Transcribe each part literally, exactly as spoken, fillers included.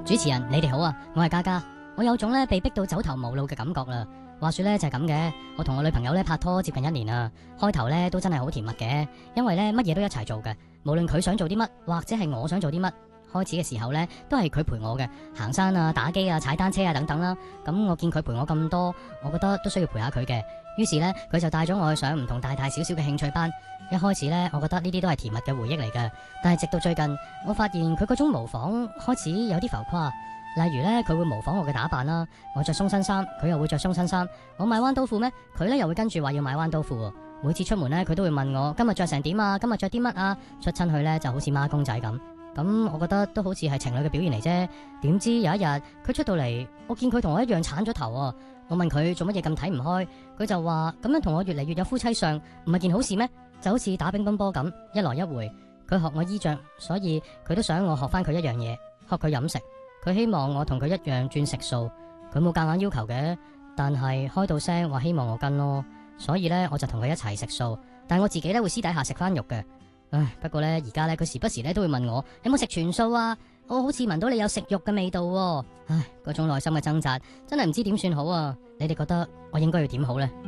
主持人，你哋好啊，我係嘉嘉。我有種咧被逼到走投無路嘅感覺啦。話說咧就係咁嘅，我同我女朋友咧拍拖接近一年啦，開頭咧都真係好甜蜜嘅，因為咧乜嘢都一齊做嘅，無論佢想做啲乜，或者係我想做啲乜。開始嘅時候咧，都係佢陪我嘅，行山啊、打機啊、踩單車啊等等啦。咁我見佢陪我咁多，我覺得都需要陪下佢嘅。於是咧，佢就帶咗我去上唔同大大小小嘅興趣班。一開始咧，我覺得呢啲都係甜蜜嘅回憶嚟嘅。但係直到最近，我發現佢嗰種模仿開始有啲浮誇。例如咧，佢會模仿我嘅打扮啦，我着鬆身衫，佢又會着鬆身衫。我買彎刀褲咩？佢咧又會跟住話要買彎刀褲。每次出門咧，佢都會問我今日着成點啊？今日着啲乜啊？出親去咧就好似孖公仔咁。咁我覺得都好似係情侶嘅表現嚟啫。點知有一日佢出到嚟，我見佢同我一樣鏟咗頭啊！我問佢做乜嘢咁睇唔開，佢就話咁樣同我越嚟越有夫妻相，唔係件好事咩？就好似打乒乓波咁，一來一回。佢學我衣着，所以佢都想我學翻佢一樣嘢，學佢飲食。佢希望我同佢一樣轉食素，佢冇夾硬要求嘅，但係開到聲話希望我跟咯。所以呢，我就同佢一齊食素，但係我自己呢會私底下食翻肉嘅。唉，不過呢，而家呢，佢時不時呢都會問我有冇食全素啊？我好似聞到你有食肉嘅味道喎。唉，嗰種內心嘅掙扎真係唔知點算好啊！你哋覺得我應該要點好呢？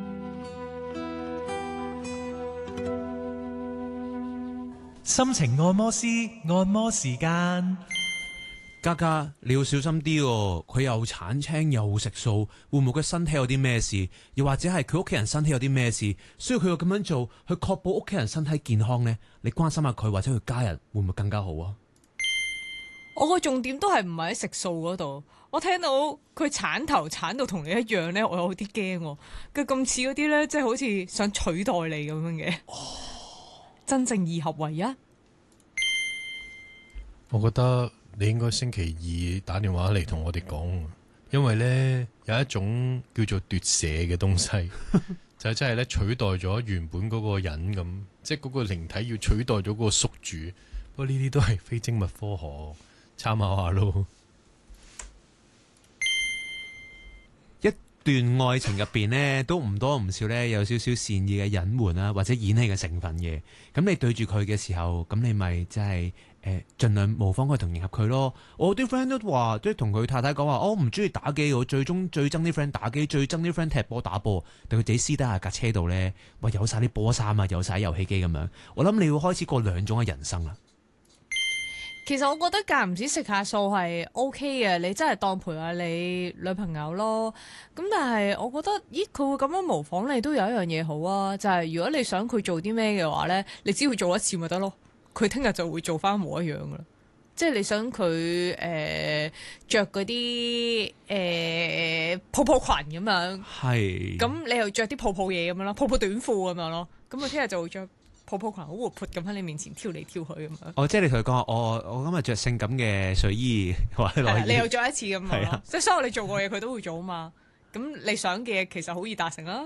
心情按摩師按摩時間。 嘉嘉，你要小心啲喎，佢又鏟青又食素，會唔會佢身體有啲咩事？又或者係佢屋企人身體有啲咩事，需要佢要咁樣做去確保屋企人身體健康呢？你關心下佢或者佢家人會唔會更加好啊？ 我個重點都係唔係喺食素嗰度，我聽到佢鏟頭鏟到同你一樣呢，我有啲驚喎。佢咁似嗰啲呢，即係好似想取代你咁樣嘅。哦，真正二合為一。 我覺得你應該星期二打電話嚟同我哋講，因為呢有一種叫做奪舍嘅東西，就真係咧取代咗原本嗰個人咁，即係嗰個靈體要取代咗嗰個宿主。不過呢啲都係非精密科學，參考下咯。 一段愛情入邊呢，都唔多唔少呢，有少少善意嘅隱瞞啊，或者演戲嘅成分嘅。咁你對住佢嘅時候，咁你咪即係誒，盡量模仿佢同迎合佢咯。我啲 friend 都話，即係同佢太太講話，我唔中意打機，我最終最憎啲 friend 打機，最憎啲 friend 踢波打波。但佢自己私底下架車度呢，哇，有晒啲波衫啊，有晒遊戲機咁樣。我諗你要開始過兩種嘅人生啦。 其實我覺得間唔時食下素係 O K 嘅，你真係當陪下你女朋友咯。咁但係我覺得，咦，佢會咁樣模仿你都有一樣嘢好啊，就係、是、如果你想佢做啲咩嘅話呢，你只要做一次咪得咯，佢聽日就會做翻模一樣噶啦。即係你想佢誒著嗰啲誒泡泡裙咁樣，係咁你又着啲泡泡嘢咁樣咯，泡泡短褲咁樣咯，咁佢聽日就會着泡泡裙好活潑咁喺你面前跳嚟跳去咁樣。 哦，即係你同佢講，我我今日着性感嘅睡衣或者內衣， 你又再一次咁樣咯。即係、啊、所有你做過嘢佢都會做啊嘛。咁你想嘅嘢其實好易達成啦。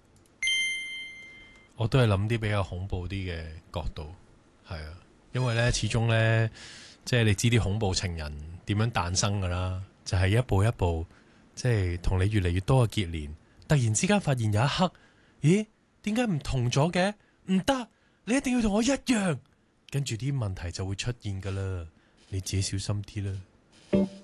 我都係諗啲比較恐怖啲嘅角度，係啊，因為咧始終咧，即係你知啲恐怖情人點樣誕生噶啦，就係、是、一步一步，即係同你越嚟越多嘅結連，突然之間發現有一刻，咦，點解唔同咗嘅？唔得！你一定要同我一樣，跟住啲問題就會出現噶啦，你自己小心啲啦。